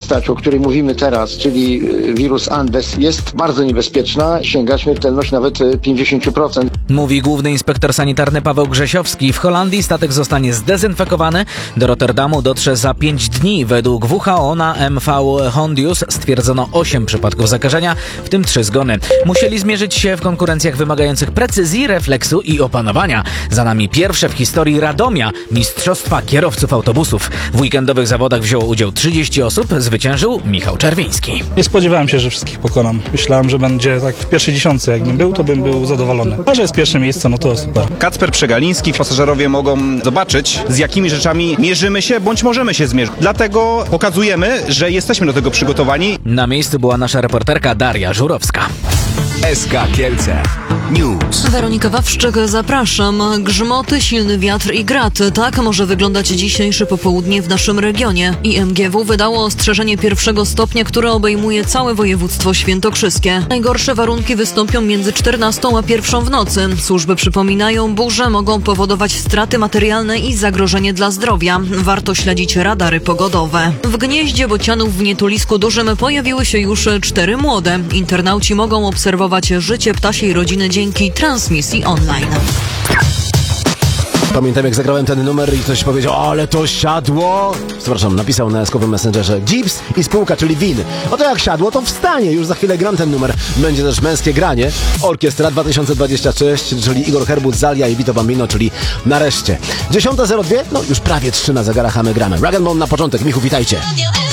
postać, o której mówimy teraz, czyli wirus Andes, jest bardzo niebezpieczna, sięga śmiertelność nawet 50%. Mówi główny inspektor sanitarny Paweł Grzesiowski. W Holandii statek zostanie zdezynfekowany. Do Rotterdamu dotrze za 5 dni. Według WHO na MV Hondius stwierdzono 8 przypadków zakażenia, w tym 3 zgony. Musieli zmierzyć się w konkurencjach wymagających precyzji, refleksu i opanowania. Za nami pierwsze w historii Radomia Mistrzostwa Kierowców Autobusów. W weekendowych zawodach wzięło udział 30 osób. Zwyciężył Michał Czerwiński. Nie spodziewałem się, że wszystkich pokonam. Myślałem, że będzie tak w pierwszej dziesiątce. Jakbym był, to bym był zadowolony. A że jest pierwsze miejsce, no to super. Kacper Przegaliński. Pasażerowie mogą zobaczyć, z jakimi rzeczami mierzymy się, bądź możemy się zmierzyć. Dlatego pokazujemy, że jesteśmy do tego przygotowani. Na miejscu była nasza reporterka Daria Żurowska. SK Kielce News. Weronika Wawrzyk, zapraszam. Grzmoty, silny wiatr i grad. Tak może wyglądać dzisiejsze popołudnie w naszym regionie. IMGW wydało ostrzeżenie 1. stopnia, które obejmuje całe województwo świętokrzyskie. Najgorsze warunki wystąpią między 14 a 1 w nocy. Służby przypominają, burze mogą powodować straty materialne i zagrożenie dla zdrowia. Warto śledzić radary pogodowe. W gnieździe bocianów w Nietulisku Dużym pojawiły się już 4 młode. Internauci mogą obserwować życie ptasiej rodziny dzięki transmisji online. Pamiętam, jak zagrałem ten numer i ktoś powiedział, ale to siadło. Przepraszam, napisał na skopowym messengerze Jeeps i spółka, czyli WIN. Oto jak siadło, to wstanie. Już za chwilę gram ten numer. Będzie też męskie granie. Orkiestra 2026, czyli Igor Herbut, Zalia i Vito Bambino, czyli nareszcie. 10:02, no już prawie 3 na zegarach, a my gramy. Rag & Bone na początek. Michu, witajcie.